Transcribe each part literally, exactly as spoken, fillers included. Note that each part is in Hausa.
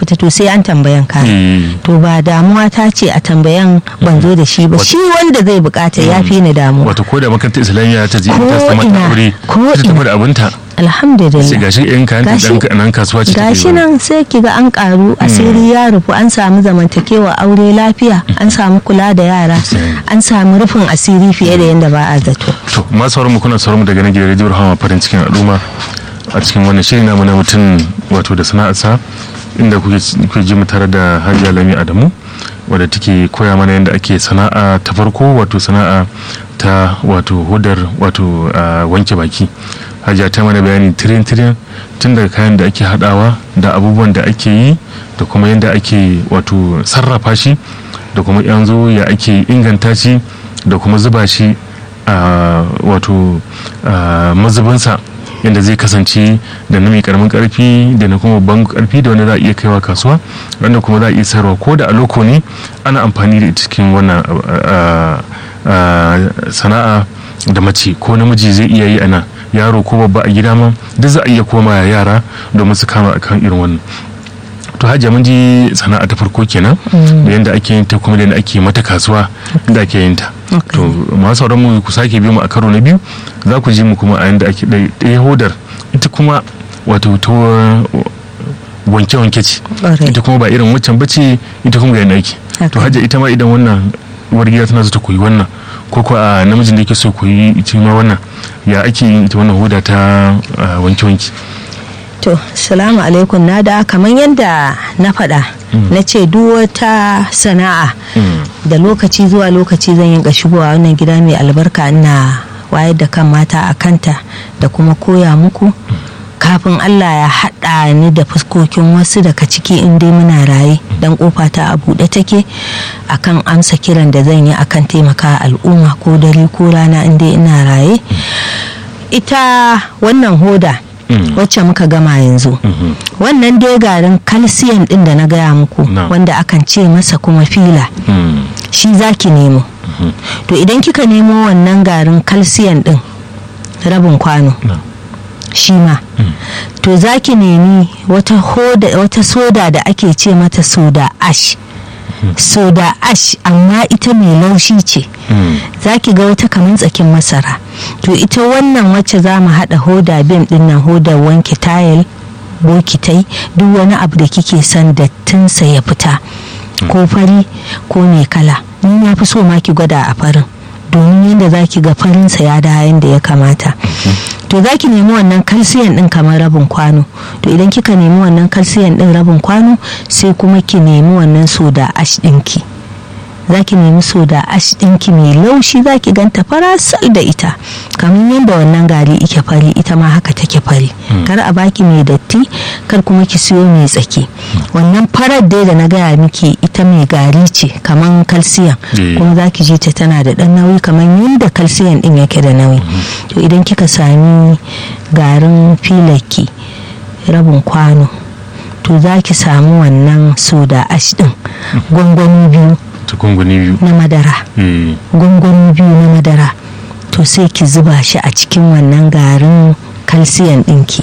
fita to sai an tambayan ka to ba damuwa ta ce a tambayan ban zo da shi ba shi wanda zai bukata ya fi ni damuwa. Wato ko da makarantar islamiyya ta je ta sama ta aure ko ta tafi da abinta alhamdulillah sai gashi in kayan ta nan kasuwa ce gashi nan sai kiga an karu asiri ya rufu an samu zamantakewa aure lafiya an samu kula da yara an samu rufin asiri fiye da yadda ba a zato. To ma sauran mu kuna sauran mu daga nan gidan Radio Rahama farin cikin al'umma a cikin wannan shiri namu na mutum wato da sana'arsa inda kuke ji mu tare da Hajiya Lami Adamu wadda take koya mana yadda ake sana'a ta farko wato sana'a ta wato hudar wato wanke baki. Hajiya ta mana bayani tirin tirin tun daga kayan da ake hadawa da abubuwan da ake yi da kuma yadda ake wato sarrafa shi da kuma yanzu ya ake inganta shi da kuma zuba shi a wato mazubinsa yadda zai kasance da na mai karamin karfi da na kuma babban karfi da wanda za a iya kaiwa kasuwa wanda kuma za a iya sayarwa ko da a loko ne ana amfani da cikin wannan sana'a da mace ko namiji zai iya yi ana yaro ko babba a gida ma duk za a iya koma yara domin su kama akan irin wannan. To Hajiya mun ji sana'a ta farko kenan da yadda ake yin ta kuma da yadda ake mata kasuwa da ake yin ta. To masu sauran mu ku sake biyo mu a karo na biyu za ku ji mu kuma a yadda ake ɗaya hodar ita kuma wato ta wanke-wanke ce ita kuma ba irin waccan bace ita kuma ga yadda ake. To Hajiya ita ma idan wannan uwar gida tana so ta koyi wannan ko ko a namijin da yake so koyi ita ma wannan ya ake yin ita wannan hoda ta wanke-wanke. To, salamu alaikum na da kamar yadda na faɗa mm. na ce wata sana'a mm. da lokaci zuwa lokaci zan yi shigowa wannan gida mai albarka ina wayar da kan mata a kanta da kuma koya muku mm. kafin Allah ya haɗa ni da fuskokin wasu daga ciki in dai muna raye dan kofa ta a buɗe take akan amsa kiran da zan yi akan taimaka al'umma ko dare ko rana in dai ina raye mm. ita wannan hoda Mm. wacce muka gama yanzu mm-hmm. wannan dai garin calcium din da na gaya muku no. wanda akan ce masa kuma fila mm. shi zaki nemo mm-hmm. to idan kika nemo wannan garin calcium din rabin kwano no. shi ma mm. to zaki nemi wata hoda wata soda da ake ce mata soda ash mm. soda ash amma ita mai laushi ce mm. zaki ga wata kaman tsakin masara to ita wannan wacce za mu haɗa hoda bin dinnan hoda wanke tayil bokitai duk wani abu da kike son dattinsa ya fita ko fari ko mai kala ni na fi so ma ki gwada a farin domin yadda za ki ga farinsa ya da yadda ya kamata to za ki nemi wannan kalsiyan din kamar rabin kwano to idan kika nemi wannan kalsiyan din rabin kwano sai kuma ki nemi wannan soda ash ɗinki za ki nemi soda ash ɗinki mai laushi za ki ganta farasal da ita kamar yadda wannan gari ike fari ita ma haka take fari hmm. kar a baki mai datti kar kuma ki siyo mai tsaki hmm. wannan farar dai da na gaya miki ita mai gari ce kamar kalsiyan hmm. kuma za ki ji ta tana da ɗan nauyi kamar yadda kalsiyan ɗin yake da nauyi hmm. to idan kika sami garin filaki rabin kwano to za ki samu wannan soda ash ɗin hmm. gwangwani biyu gwangwani biyu na madara gwangwani biyu na madara to sai ki zuba shi a cikin wannan garin kalsiyan ɗinki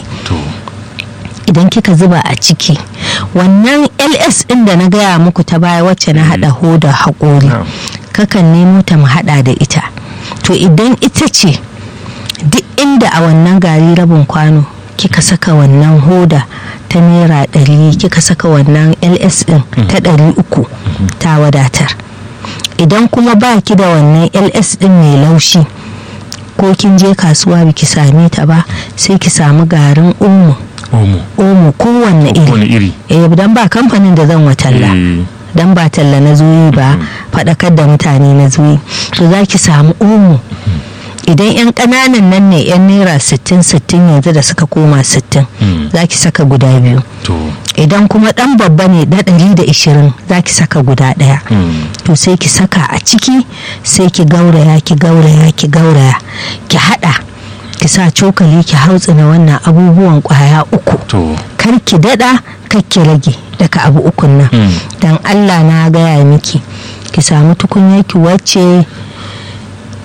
idan kika zuba a ciki wannan L S ɗin da na gaya muku ta baya wacce na haɗa hoda haƙori kakan nemo ta mu haɗa da ita to idan ita ce duk inda a wannan gari rabin kwano kika saka wannan hoda ta naira ɗari kika saka wannan L S ɗin ta ɗari uku ta wadatar idan kuma ba ki da wannan L S ɗin mai laushi ko kin je kasuwa biki same ta ba sai ki samu garin omo omo omo kowanne iri iri eh dan ba kamfanin da zan watalla dan ba talla na zuyi ba faɗakar da mutane na zuyi to za ki samu omo idan yan kananan nan ne yan naira sittin sittin yanzu da suka koma sittin mm. za ki saka guda biyu idan kuma dan babba ne da ɗari da ishirin za ki saka guda ɗaya mm. to sai ki saka a ciki sai ki gauraya ki gauraya ki gauraya ki hada ki sa cokali ki hautsina wannan abubuwan kwaya uku kar ki dada kar ki rage daga abu ukun nan mm. dan Allah na gaya miki ki samu tukunya ki wacce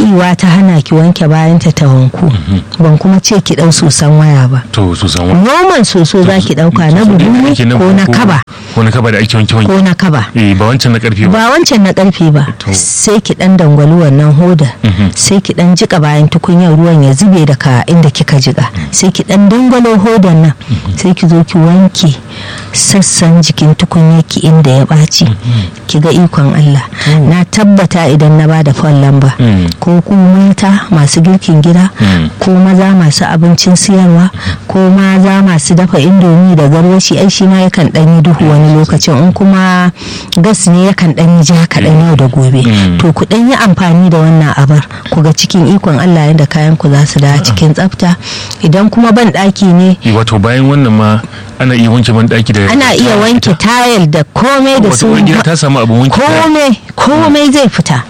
kiwa ta hana ki wanke bayan ta ta wanku. Ban kuma ce ki dau sosan waya ba. To sosan waya. Noman soso za ki dauka na buhu ne ko na kaba. Ko na kaba da ake wanke wanke. Ko na kaba. Eh ba wancan na karfi ba. Ba wancan na karfi ba. Sai ki dan dangwali wannan hoda. Sai ki dan jika bayan tukunyar ruwan ya zube daga inda kika jika. Sai ki dan dangwalo hodan nan. Sai ki zo ki wanke sassan jikin tukunyar ki inda ya ɓaci. Ki ga ikon Allah. Na tabbata idan na bada fon lamba ko kuma mata masu girkin gida ko maza masu abincin siyarwa ko maza masu dafa indomi da garwashi ai shi ma yakan dan yi duhu wani lokacin, in kuma gas ne yakan dan yi ja kaɗan yau da gobe. To ku dan yi amfani da wannan abar ku ga cikin ikon Allah yadda kayan ku za su da cikin tsafta. Idan kuma ban daki ne, wato bayan wannan ma ana iya wanke ban daki da ana iya wanke tayil da komai da su, ta samu abin wanke komai komai zai fita.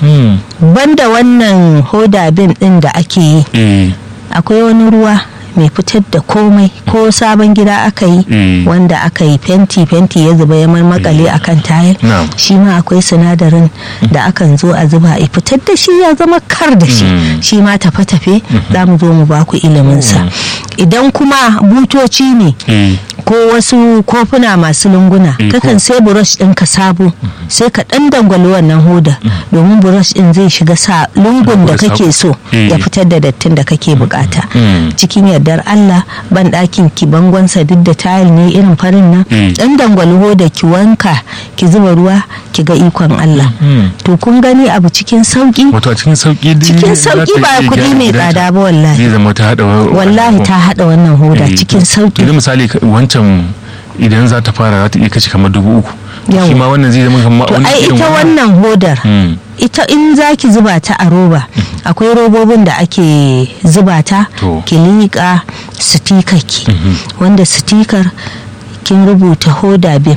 Banda wannan hoda bin din da ake yi, akwai wani ruwa mai fitar da komai, ko sabon gida aka yi wanda aka yi fenti fenti ya zuba ya marmakale akan tayil, shi ma akwai sinadarin da akan zo a zuba a fitar da shi ya zama kar da shi, shi ma tafe-tafe za mu zo mu baku iliminsa. Idan kuma butoci ne ko wasu kofuna masu lunguna, kakan sai brush ɗin ka sabo sai ka ɗan dangwali wannan hoda domin brush ɗin zai shiga sa lungun da kake so ya fitar da dattin da kake bukata. Cikin yardar Allah, ban ɗakin ki bangonsa duk da tayil ne irin farin nan, ɗan dangwali hoda ki wanka ki zuba ruwa ki ga ikon Allah. To kun gani abu cikin sauki, wato a cikin sauki cikin sauki ba kuɗi mai tsada ba wallahi. Zai zama ta hada wallahi ta hada wannan hoda cikin sauki. Idan misali wancan idan za ta fara za ta iya kashe kamar dubu uku, shi ma wannan zai zama kamar wani irin. To ai ita wannan hodar ita in zaki zuba ta a roba, akwai robobin da ake zuba ta ki liƙa sitikar ki, wanda sitikar kin rubuta hoda bin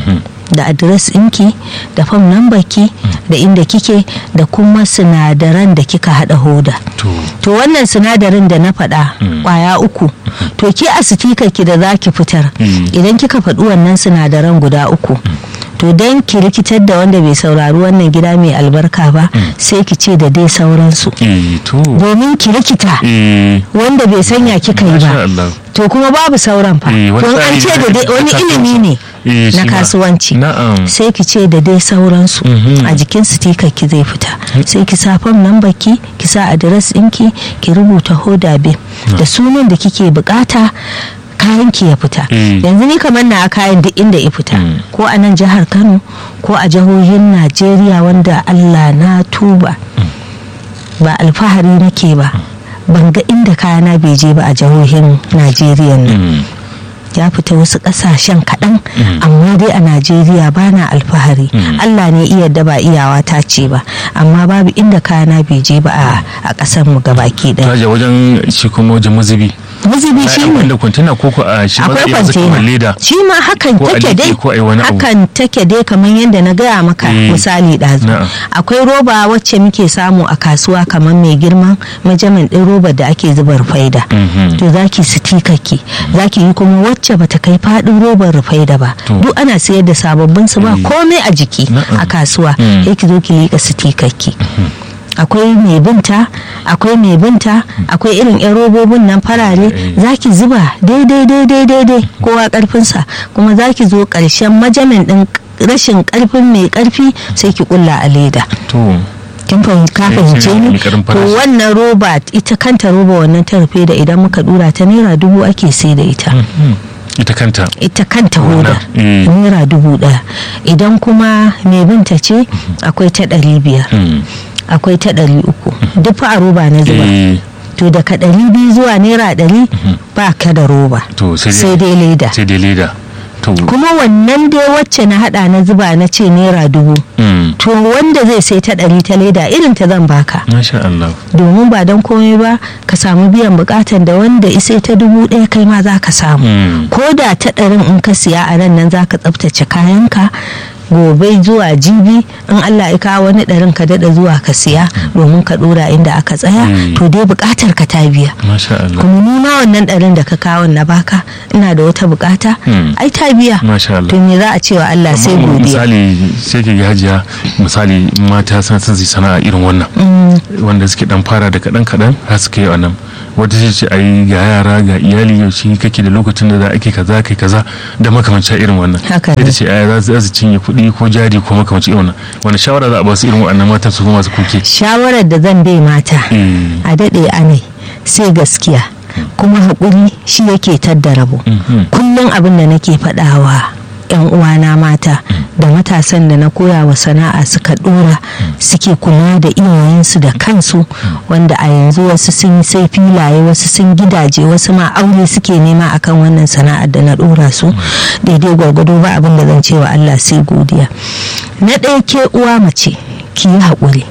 da adres ɗinki da fam number ki da inda kike da kuma sinadaran da kika hada hoda. To wannan sinadarin da na faɗa kwaya uku, to ke a sitikar ki da zaki fitar idan kika faɗi wannan sinadaran guda uku, to dan ki rikitar da wanda bai saurari wannan gida mai albarka ba sai ki ce da dai sauransu, domin ki rikita wanda bai sanya kika yi ba. To kuma babu sauran fa, don an ce da dai wani ilimi ne na kasuwanci, sai ki ce da dai sauransu a jikin sitikar ki zai fita. Sai ki sa fam number ki, ki sa adres ɗinki, ki rubuta hoda bin da sunan da kike bukata, kayan ki ya fita. Yanzu ni kamar na kayan duk inda ya fita, ko a nan jihar Kano ko a jihohin Najeriya, wanda Allah na tuba ba alfahari nake ba, ban ga inda kayana bai je ba a jihohin Najeriya nan. Ya fita wasu kasashen kaɗan, amma dai a Najeriya ba na alfahari. Allah ne iya da ba iyawa ta ce ba, amma babu inda kayana bai je ba a ƙasar mu gabaki ɗaya. Ta wajen shi kuma wajen mazubi. Mazubi shi ne da kwantena ko ko a shi akwai kwantena, shi ma hakan take dai hakan take dai kamar yadda na gaya maka misali ɗazu. Akwai roba wacce muke samu a kasuwa kamar mai girman majamin ɗin roba da ake zuba rufaida, to zaki sitikar ki, zaki yi kuma wacce bata kai faɗin robar rufaida ba, duk ana sayar da sababbin su ba komai a jiki a kasuwa, sai ki zo ki liƙa sitikar ki. Akwai mai binta, akwai mai binta, akwai irin yan robobin nan farare, zaki zuba daidai daidai daidai kowa karfinsa, kuma zaki zo karshen majamin din rashin karfin mai karfi sai ki kulla a leda. Kin fahimce ni? To wannan roba ita kanta roba wannan ta rufe da idan muka dura ta naira dubu ake sai da ita. ita kanta ita kanta hoda naira dubu daya. Idan kuma mai binta ce akwai ta ɗari biyar, akwai ta ɗari uku, duk fa a roba na zuba. To daga ɗari biyu zuwa naira ɗari ba ka da roba, sai dai leda. sai dai leda kuma wannan dai wacce na hada na zuba na ce naira dubu, to wanda zai sai ta ɗari ta leda irin ta zan baka. Masha Allah. Domin ba don komai ba ka samu biyan bukatan da wanda isai ta dubu ɗaya kai ma za ka samu. Ko da ta ɗarin in ka siya a ran nan za ka tsaftace kayanka gobe zuwa jibi in Allah ya kawo wani ɗarin ka daɗa zuwa ka siya domin ka ɗora inda aka tsaya to dai buƙatar ka ta biya. Masha Allah. Kuma ni ma wannan ɗarin da ka kawo na baka ina da wata buƙata ai ta biya. Masha Allah. To me za a ce wa Allah sai godiya. Misali sai ke ga hajiya misali mata sun san su sana'a irin wannan wanda suke dan fara da kaɗan kaɗan har suka yi wannan wata ce ce ai ga yara ga iyali yaushe kake da lokacin da za a ke kaza kai kaza da makamancin irin wannan. Haka ne. Ita ce ai za su cinye kuɗi ko jari ko makamancin irin wannan. Wani shawara za a ba su irin wannan matan su kuma su kuke? Shawarar da zan bai mata a daɗe anai sai gaskiya kuma haƙuri shi yake tadda rabo. Kullum abin da nake faɗawa yan uwana mata da matasan da na koya wa sana'a suka dora suke kula da iyayensu da kansu wanda a yanzu wasu sun sai filaye wasu sun gidaje wasu ma aure suke nema akan wannan sana'ar da na dora su daidai gwargwado ba abin da zan ce wa Allah sai godiya. Na ɗaya ke uwa mace ki yi haƙuri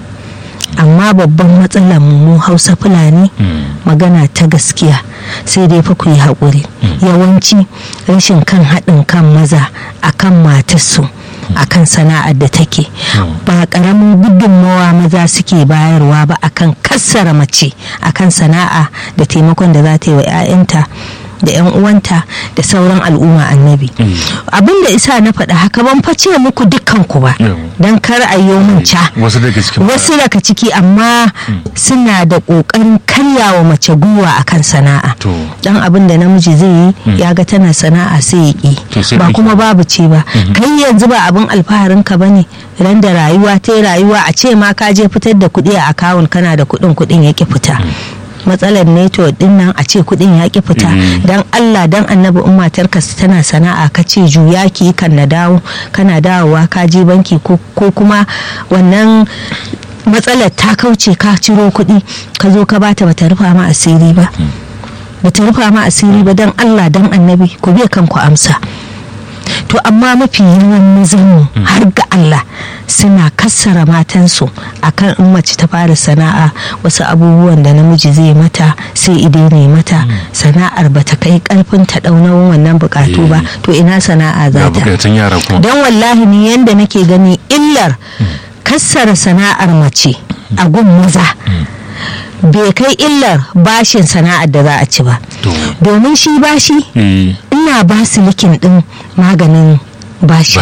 amma babban matsalar mu Hausa Fulani magana ta gaskiya sai dai fa ku yi haƙuri. Yawanci rashin kan haɗin kan maza akan matarsu akan sana'ar da take ba ƙaramin gudunmawa maza suke bayarwa ba akan kassara mace akan sana'a da taimakon da za ta yi wa 'ya'yanta da 'yan uwanta da sauran al'umma annabi. Abin da isa na faɗa haka ban face muku dukkan ku ba don kar a yi mun ca wasu daga ciki amma suna da ƙoƙarin karyawa mace gwiwa akan sana'a. Dan abin da namiji zai yi ya ga tana sana'a sai ya ƙi ba kuma babu ce ba kai yanzu ba abin alfaharin ka bane ran da rayuwa ta rayuwa a ce ma ka je fitar da kuɗi a akawun kana da kuɗin kuɗin ya ƙi fita. Matsalar neto din nan a ce kudin ya ki fita dan Allah dan annabi in matarka tana sana'a ka ce juya ki kan na dawo kana dawowa ka je banki ko kuma wannan matsalar ta kauce ka ciro kuɗi ka zo ka bata bata rufa ma asiri ba bata rufa ma asiri ba dan Allah dan annabi ku biya kanku amsa. To amma mafi yawan mazan har ga Allah suna kassara matansu akan in mace ta fara sana'a wasu abubuwan da namiji zai mata sai idai ne mata sana'ar ba ta kai karfin ta daunawan wannan bukatu ba to ina sana'a za ta. Don wallahi ni yanda nake gani illar kassara sana'ar mace a gun maza bai kai illar bashin sana'ar da za a ci ba domin shi bashi ina ba su likin din maganin bashi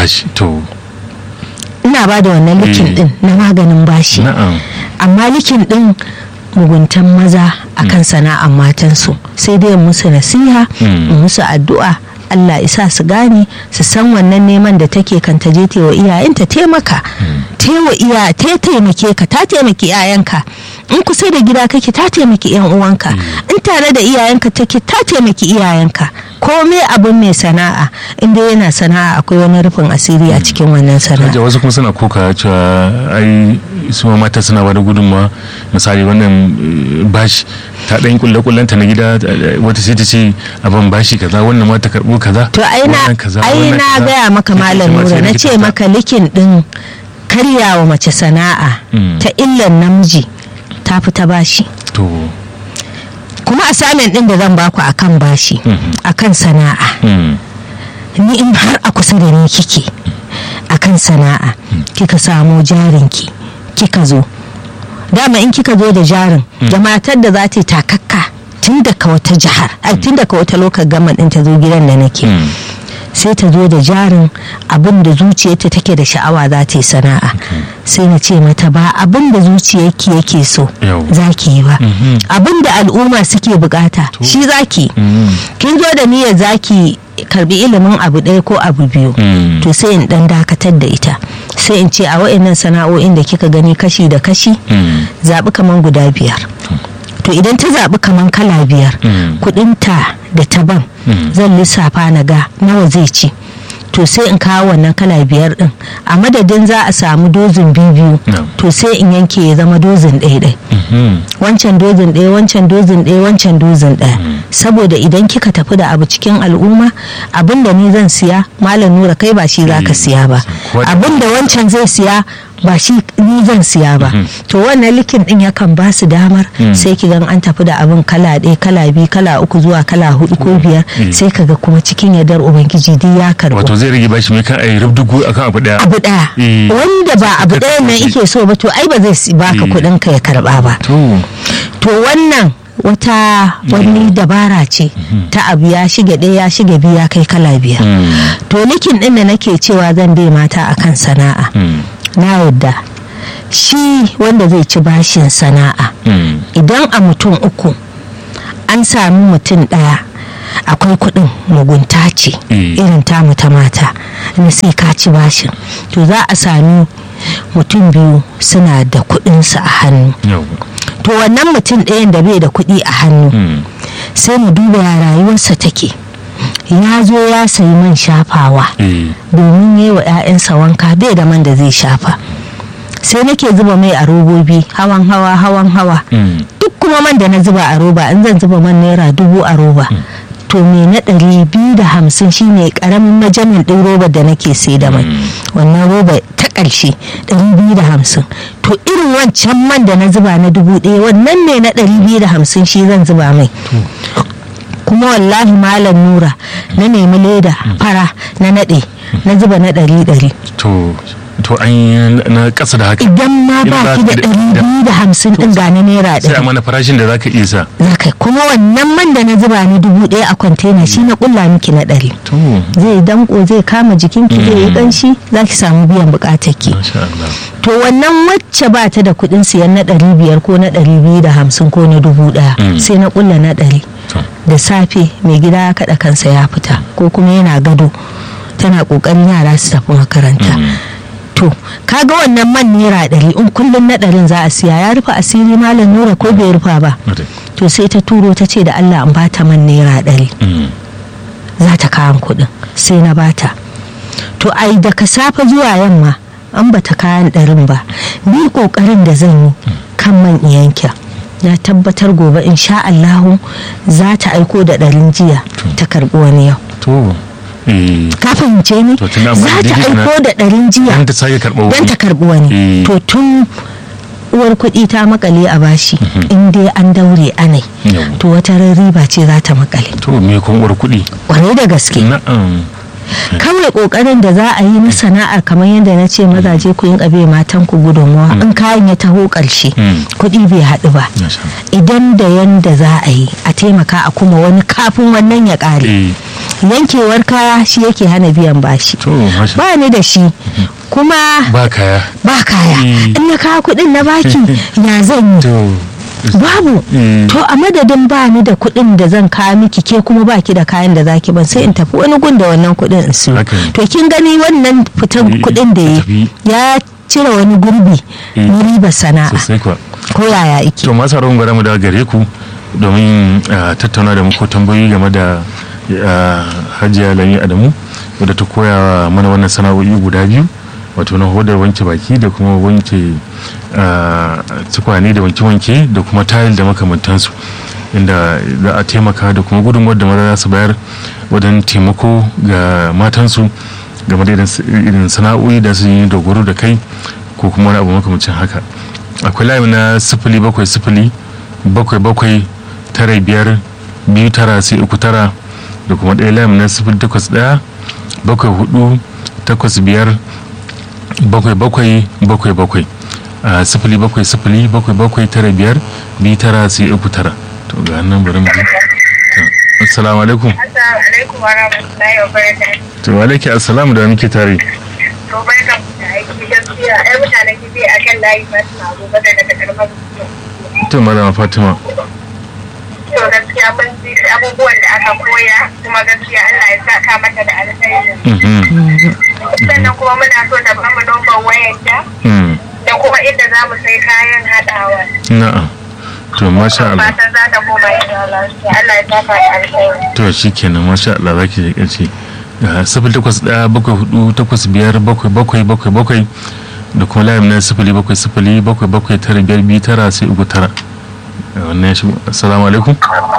ina ba da wannan likin din na maganin bashi amma likin din muguntan maza akan sana'ar matansu sai dai musu nasiha musu addu'a Allah isa su gane su san wannan neman da take kan ta je tewa iyayenta taimaka tewa iya ta taimake ka ta taimaki iyayenka in kusa da gida kake ta taimaki yan uwanka in tare da iyayenka take ta taimaki iyayenka komai abin mai sana'a inda yana sana'a akwai wani rufin asiri a cikin wannan sana'a. Wasu kuma suna koka cewa ai su mata suna bada gudunmawa misali wannan bashi ta dan kulle kullanta na gida wata sai ta ce abin bashi kaza wannan ma ta karbo kaza to ai na ai na gaya maka malam Nura na ce maka likin din karyawa mace sana'a ta illan namiji ta fita bashi to kuma assignment din da zan baku akan bashi akan sana'a ni in har a kusa da ni kike akan sana'a kika samu jarinki kika zo dama in kika zo da jarin da matar da za ta yi takakka tun daga wata jihar ai tun daga wata lokacin gama din ta zo gidan da nake sai ta zo da jarin abin da zuciyarta take da sha'awa za ta yi sana'a sai na ce mata ba abin da zuciyarki yake so za ki yi ba abin da al'umma suke bukata shi za ki kin zo da niyyar za ki karbi ilimin abu ɗaya ko abu biyu to sai in dan dakatar da ita sai in ce a wa'annan sana'o'in da kika gani kashi da kashi zaɓi kaman guda biyar to idan ta zaɓi kaman kala biyar kudinta da taban zan lissafa na ga nawa zai ci to sai in kawo wannan kala biyar din a madadin za a samu dozin biyu to sai in yanke ya zama dozin ɗaya ɗaya wancan dozin ɗaya wancan dozin ɗaya wancan dozin ɗaya saboda idan kika tafi da abu cikin al'umma abin da ni zan siya malam Nura kai ba shi za ka siya ba abin da wancan zai siya ba shi ni zan siya ba. To wannan likin din yakan ba su damar sai ki gan an tafi da abin kala ɗaya kala biyu kala uku zuwa kala hudu ko biyar sai kaga kuma cikin yardar ubangiji duk ya karbo. Wato zai rage bashi mai kan ayi rubdugu akan abu daya abu daya wanda ba abu daya ne yake so ba to ai ba zai baka kuɗin ka ya karba ba. To wannan wata wani dabara ce ta abu ya shige ɗaya ya shige biyu ya kai kala biyar. To likin din da nake cewa zan dai mata akan sana'a na yadda shi wanda zai ci bashin sana'a idan a mutum uku an sami mutum ɗaya akwai kuɗin mugunta ce irin tamu ta mata na sai ka ci bashin to za a sami mutum biyu suna da kuɗinsu a hannu. To wannan mutum ɗayan da bai da kuɗi a hannu sai mu duba ya rayuwarsa take. Ya zo ya sayi man shafawa domin yi wa 'ya'yansa wanka bai da man da zai shafa sai nake zuba mai a robobi hawan hawa hawan hawa duk kuma man da na zuba a roba in zan zuba man naira dubu a roba to me na ɗari biyu da hamsin shine karamin majamin ɗin roba da nake sai da mai wannan roba ta ƙarshe ɗari biyu da hamsin to irin wancan man da na zuba na dubu ɗaya wannan ne na ɗari biyu da hamsin shi zan zuba mai. Kuma wallahi malam Nura na nemi leda fara na naɗe na zuba na ɗari ɗari. To to an yi na ƙasa da haka idan ma ba ki da ɗari biyu da hamsin ɗin ga na naira ɗari sai a mana farashin da zaka iya sa zaka kuma wannan man da na zuba ni dubu ɗaya a kwantena shi na ƙulla miki na ɗari zai danko zai kama jikinki zai yi ƙanshi za ki samu biyan buƙatar ki. To wannan wacce ba ta da kuɗin siyan na ɗari biyar ko na ɗari biyu da hamsin ko na dubu ɗaya sai na ƙulla na ɗari da safe mai gida ya kaɗa kansa ya fita ko kuma yana gado tana ƙoƙarin yara su tafi makaranta. To kaga wannan man naira ɗari in kullum na ɗarin za a siya ya rufe asiri malam Nura ko bai rufa ba. To sai ta turo ta ce da Allah an bata man naira ɗari za ta kayan kuɗin sai na bata. To ai daga safe zuwa yamma an bata kayan ɗarin ba ni ƙoƙarin da zan yi kan man iyanka na tabbatar gobe insha Allahu za ta aiko da ɗarin jiya ta karɓi wani yau. ka fahimce ni za ta aiko da ɗarin jiya don ta karɓi wani. To tun uwar kuɗi ta makale a bashi in dai an daure anai to wata riba ce za ta makale. To me kun uwar kuɗi kwarai da gaske kawai kokarin da za a yi na sana'ar kamar yadda na ce mazaje ku yin abe matan ku gudunmawa in kayan ya taho karshe kuɗi bai haɗu ba idan da yanda za a yi a taimaka a kuma wani kafin wannan ya ƙare. Yankewar kaya shi yake hana biyan bashi ba ni da shi kuma ba kaya ba kaya in na kawo kuɗin na baki ya zan yi babu. To a madadin ba ni da kuɗin da zan kawo miki ke kuma baki da kayan da zaki ban sai in tafi wani gun da wannan kuɗin in siyo. To kin gani wannan fitan kuɗin da ya cire wani gurbi na riba sana'a ko yaya ike. To masu rawan gwada mu da gare ku domin tattauna da muku tambayoyi game da Hajiya Lami Adamu wadda ta koya mana wannan sana'o'i guda biyu wato na hodar wanke baki da kuma wanke tukwane da wanke-wanke da kuma tayil da makamantansu inda za a taimaka da kuma gudunmuwar da maza za su bayar wajen taimako ga matansu game da irin sana'o'i da su yi dogaro da kai ko kuma wani abu makamancin haka. Akwai layi na sifili bakwai sifili bakwai bakwai tara biyar biyu tara sai uku tara da kuma ɗaya layi na sifili takwas ɗaya bakwai hudu takwas biyar bakwai bakwai bakwai bakwai a sifili bakwai sifili bakwai bakwai tara biyar biyu tara sai uku tara. To ga nan bari mu ji. Assalamu alaikum. Assalamu alaikum wa rahmatullahi wa barakatuh. To alaikum assalamu da muke tare. To barkan ku da aiki gaskiya ai mutanen ki bai akan layi Fatima Abubakar daga karfar. To malama Fatima. To gaskiya mun ji abubuwan da aka koya kuma gaskiya Allah ya saka mata da alkhairi. Sannan kuma muna so da bamu number wayarta da kuma inda za mu sai kayan haɗawa. Na'am. To masha Allah. Fatan za ta koma insha Allah. Allah ya saka da alkhairi. To shikenan masha Allah zaki je kace. Sifili takwas ɗaya bakwai hudu takwas biyar bakwai bakwai bakwai bakwai da kuma layin na sifili bakwai sifili bakwai bakwai tara biyar biyu tara sai uku tara. Wannan ya shigo. Assalamu alaikum.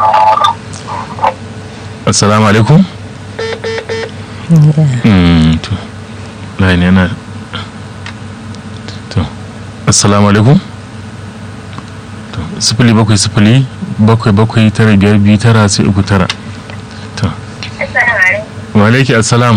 Assalamu alaikum. Mm to. Layin yana to assalamu alaikum. To sifili bakwai sifili bakwai bakwai tara biyar biyu tara sai uku tara. To wa alaiki assalam.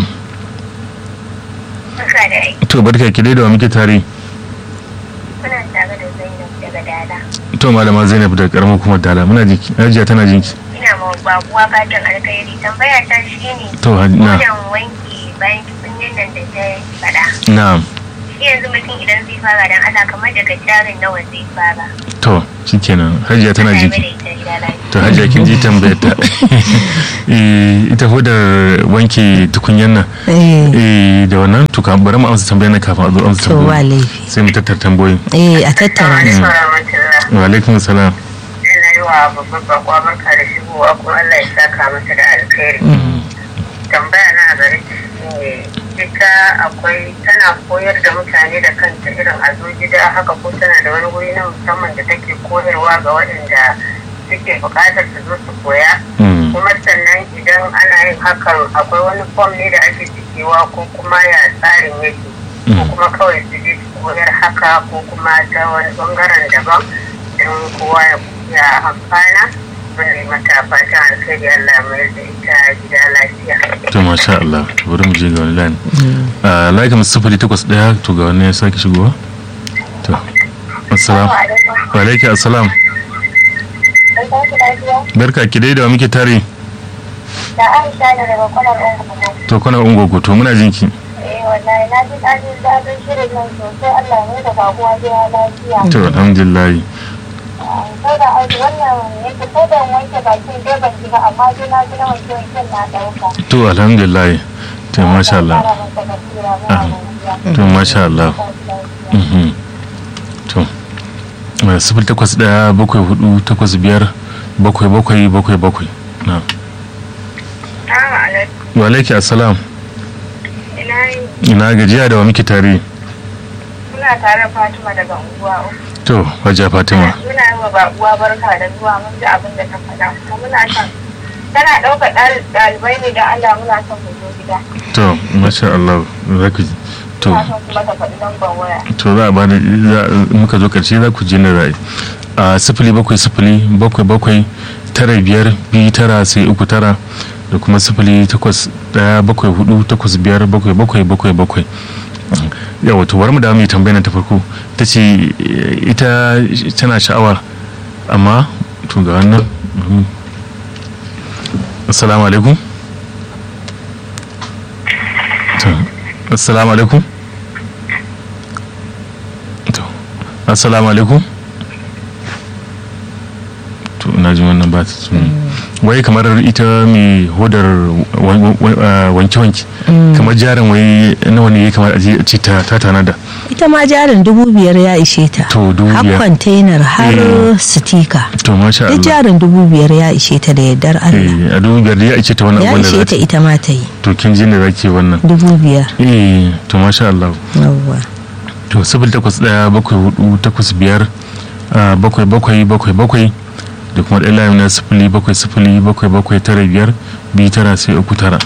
To barka ki dai da wa muke tare. Kuna tare da Zainab daga Dala. To malama Zainab daga karamar kuma Dala muna jinki. Hajiya tana jinki. Ina ma babuwa fatan alkhairi. Tambaya ta shine. To na. Wajen wanki bayan tukunyen nan da ta fada. Na'am. Shi yanzu mutum idan zai fara dan Allah kamar daga jarin nawa zai fara. To shikenan Hajiya tana jinki. To Hajiya kin ji tambayar ta. Eh ita hodar wanke tukunyen nan. Eh da wannan to ka bari mu amsa tambayar nan kafin a zo amsa. To wa laifi. Sai mu tattara tambayoyin. Eh a tattara. Wa alaikum salam. Ina yi wa babban bakwa barka da shigowa kuma Allah ya saka masa da alkhairi. Tambaya na gare shi shine ita akwai tana koyar da mutane da kanta irin a zo gida haka ko tana da wani wuri na musamman da take koyarwa ga waɗanda suke buƙatar su zo su koya. Kuma sannan idan ana yin hakan akwai wani fom ne da ake cikewa ko kuma ya tsarin yake ko kuma kawai su je su koyar haka ko kuma ta wani bangaren daban don kowa ya amfana wanda mata fatan alkhairi Allah mai da ita gida lafiya. To masha Allah bari mu je ga wani line. Ah like mu sifili takwas ɗaya to ga wani ya sake shigowa. To assalamu wa alaikum assalam. Barka ki dai da muke tare. Da Aisha ne daga kwanar Ungogo. To kwanar Ungogo to muna jinki. Eh wallahi na ji dadin dadin shirin nan sosai Allah ne da babuwa gida lafiya. To alhamdulillah. Sai da aiki wannan yake ko da wanke bakin dai ban ji ba amma dai na ji na wanke wanken na dauka. To alhamdulillah. To masha Allah. To masha Allah. Mhm. To sifili takwas ɗaya bakwai hudu takwas biyar bakwai bakwai bakwai bakwai. Na. Wa alaikum assalam. Ina yi. Ina gajiya da wa muke tare. Muna tare Fatima daga unguwa. To Hajiya Fatima. Muna yi wa babuwa barka da zuwa mun ji abin da ta faɗa kuma muna son tana ɗaukar ɗalibai ne da Allah muna son mu zo gida. To masha Allah zaki to kuma ta faɗi lambar waya. To za a ba da muka zo karshe za ku je na ra'ayi. A sifili bakwai sifili bakwai bakwai tara biyar biyu tara sai uku tara da kuma sifili takwas ɗaya bakwai hudu takwas biyar bakwai bakwai bakwai bakwai. Yawa to bari mu da mai tambayar ta farko ta ce ita tana sha'awar amma to ga wannan. Assalamu alaikum. Assalamu alaikum. To assalamu alaikum. To ina jin wannan ba ta tuni. Wai kamar ita mai hodar wanke-wanke kamar jarin wai nawa ne kamar a ce ta tanada. Ita ma jarin dubu biyar ya ishe ta. To dubu biyar. Har kwantainar har sitika. To masha Allah. Duk jarin dubu biyar ya ishe ta da yardar Allah. A dubu biyar ya ishe ta wannan abin da za ta. Ya ishe ta ita ma ta yi. To kin ji ne zaki wannan. Dubu biyar. Eh to masha Allah. Yawwa. To sifili takwas ɗaya bakwai hudu takwas biyar bakwai bakwai bakwai bakwai da kuma ɗaya layin na sifili bakwai sifili bakwai bakwai tara biyar biyu tara sai uku tara.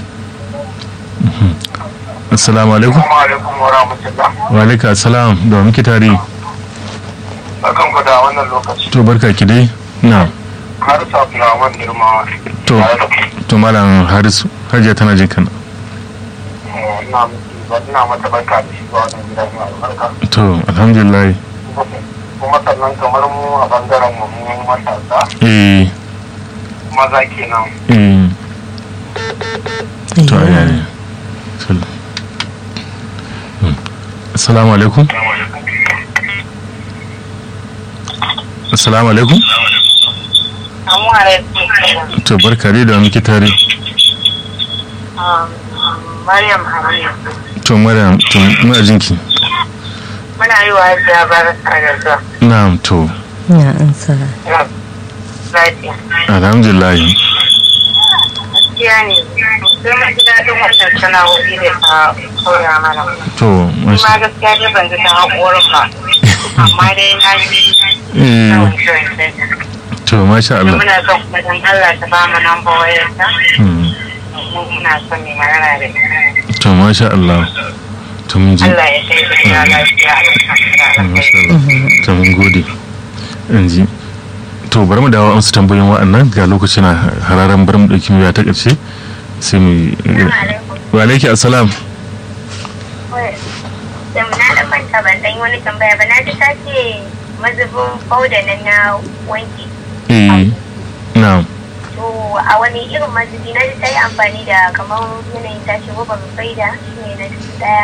Assalamu alaikum. Wa alaikum assalam da wa muke tare. Barkan ku da wannan lokaci. To barka ki dai. Na. Harisu Abdulrahman Girmawa. To to malam Harisu Hajiya tana jin kana. Ina ina mata barka da shi wannan gidan mai albarka. To alhamdulillah. Kuma sannan kamar mu a bangaren mu mu matasa. Eh. Maza kenan. Eh. To ayaye. Assalamu alaikum. Assalamu alaikum. Assalamu alaikum. To barka dai da muke tare. Maryam Hamidu. To Maryam to muna jinki. Muna yi wa Hajiya barka da zuwa. Na'am to. Ya ansa. Lafiya. Alhamdulillah. Gaskiya ne. Sai mun ji daɗin wannan sana'o'i da ta koya mana. To masha. Ma gaskiya dai ban ji ta haƙorin ba. Amma dai na ji. Eh. To masha Allah. Muna son kuma dan Allah ta ba mu namba wayarta. Muna son mai magana da ita. To masha Allah. to mun ji Allah ya sai da ya lafiya Allah to mun gode in ji to bari mu dawo an su tambayoyin wa'annan ga lokaci na hararan bari mu dauki mu ya ta karshe sai mu wa alaiki assalam da na da manta ban dan wani tambaya ba na ji ta ce mazubin fauda nan na wanki eh na'am to a wani irin mazubi na ji ta yi amfani da kamar yanayin tashi ko ban faida shine na daya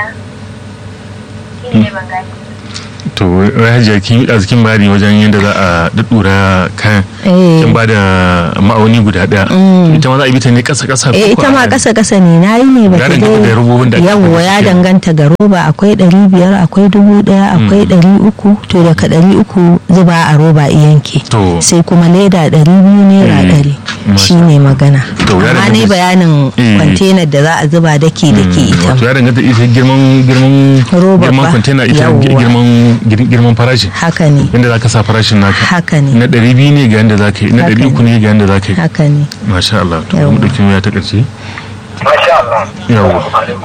shine ban gani to wai hajiya kin yi azikin bayani wajen yadda za a daddura kayan kin ba da ma'auni guda daya ita ma za a bi ta ne kasa kasa eh ita ma kasa kasa ne nayi ne ba ta dai yawa ya danganta ga roba akwai ɗari biyar akwai dubu ɗaya akwai ɗari uku to daga ɗari uku zuba a roba iyanke sai kuma leda ɗari biyu naira ɗari shine magana amma ne bayanin kwantenar da za a zuba dake dake ita to ya danganta ita girman girman girman kwantena ita girman girman farashi haka ne inda za ka sa farashin naka haka ne na ɗari biyu ne ga yadda za ka yi na ɗari uku ne ga yadda za ka yi haka ne masha Allah to mu ɗauki mu ya ta ƙarshe masha Allah yawa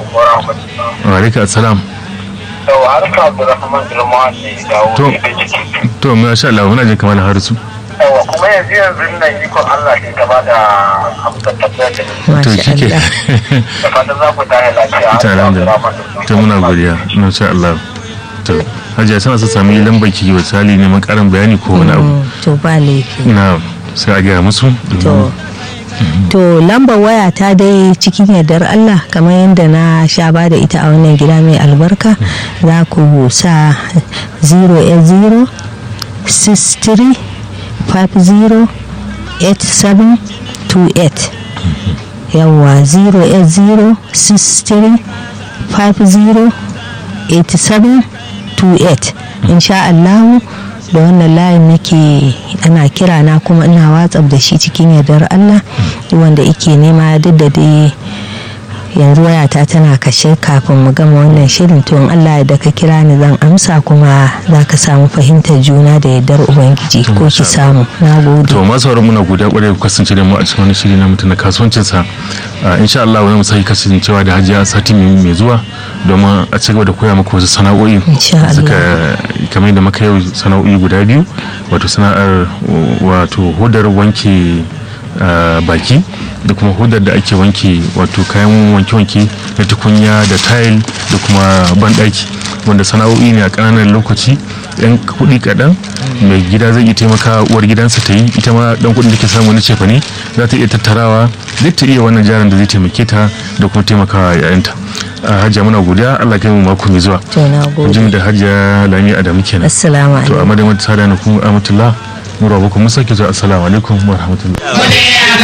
wa alaikum assalam to harka Abdulrahman Sulaiman ne dawo to to masha Allah muna jin kamar harisu yawa kuma yanzu yanzu nan ikon Allah ke gaba da amsar tabbayar da to shike da fatan za ku tare lafiya to muna godiya masha Allah to hajiya tana so sami lambar ki misali neman karin bayani ko wani abu to ba laifi na sai a gaya musu to to lambar waya ta dai cikin yardar Allah kamar yadda na sha ba da ita a wannan gida mai albarka za ku sa zero eight zero six three five zero eight seven two eight yawa zero eight zero six three five zero eight seven two eight insha Allah da wannan layin nake ana kira na kuma ina watsaf da shi cikin yardar Allah wanda yake nema duk da dai yanzu wayata tana kashe kafin mu gama wannan shirin to in Allah da ka kira ni zan amsa kuma za ka samu fahimtar juna da yardar ubangiji ko ki samu na gode to masu sauran muna godiya kwarai ku kasance da mu a cikin wani shiri na mutum na kasuwancin sa insha Allah wani musaki kasancewa da hajiya sati mai zuwa domin a ci gaba da koya maka wasu sana'o'i suka kamar yadda muka yau sana'o'i guda biyu wato sana'ar wato hudar wanke baki da kuma hudar da ake wanke wato kayan wanke-wanke na tukunya da tile da kuma banɗaki wanda sana'o'i ne a ƙananan lokaci yan kuɗi kaɗan mai gida zai iya taimaka uwar gidansa ta yi ita ma ɗan kuɗin da ke samu na cefa ne za ta iya tattarawa duk ta iya wannan jarin da zai taimake ta da kuma taimakawa yayanta hajiya muna godiya Allah kai mu mako mai zuwa jimi da hajiya Lami Adamu kenan assalamu alaikum to a madadin sada na kuma Amatullah mu rabu kuma sake zuwa assalamu alaikum wa rahmatullahi